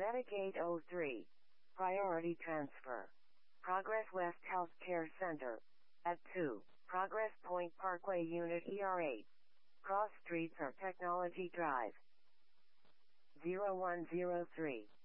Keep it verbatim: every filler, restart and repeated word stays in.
Gate oh three. Priority transfer. Progress West Healthcare Center. At two. Progress Point Parkway Unit E R eight. Cross Streets or Technology Drive. zero one zero three.